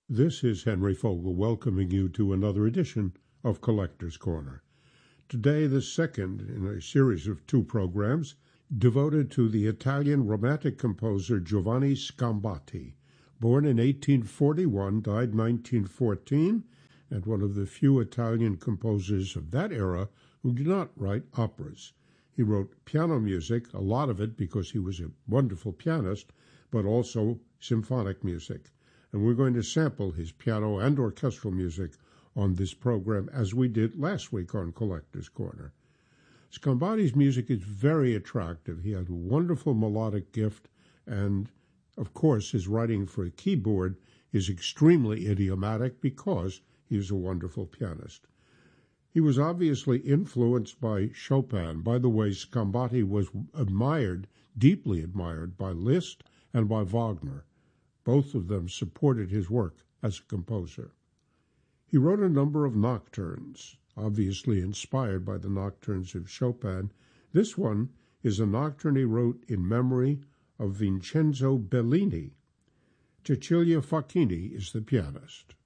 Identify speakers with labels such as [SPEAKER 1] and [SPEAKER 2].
[SPEAKER 1] This is Henry Fogel welcoming you to another edition of Collector's Corner. Today, the second in a series of two programs devoted to the Italian Romantic composer Giovanni Sgambati, born in 1841, died 1914, and one of the few Italian composers of that era who did not write operas. He wrote piano music, a lot of it because he was a wonderful pianist, but also symphonic music. And we're going to sample his piano and orchestral music on this program, as we did last week on Collector's Corner. Sgambati's music is very attractive. He has a wonderful melodic gift, and, of course, his writing for a keyboard is extremely idiomatic because he is a wonderful pianist. He was obviously influenced by Chopin. By the way, Sgambati was deeply admired by Liszt and by Wagner. Both of them supported his work as a composer. He wrote a number of nocturnes, obviously inspired by the nocturnes of Chopin. This one is a nocturne he wrote in memory of Vincenzo Bellini. Cecilia Facchini is the pianist.